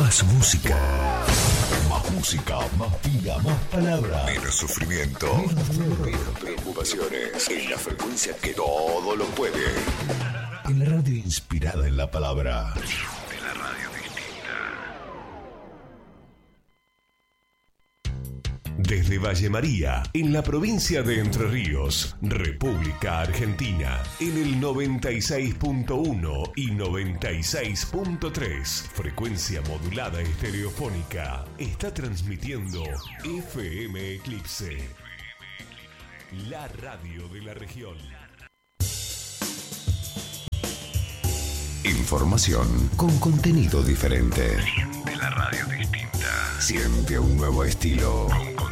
Más música. Más música, más vida, más palabras. Menos sufrimiento. Menos preocupaciones. En la frecuencia que todo lo puede. En la radio inspirada en la palabra. De la radio distinta. Desde Valle María, en la provincia de Entre Ríos, República Argentina, en el 96.1 y 96.3, frecuencia modulada estereofónica, está transmitiendo FM Eclipse, la radio de la región. Información con contenido diferente. Siente la radio distinta. Siente un nuevo estilo.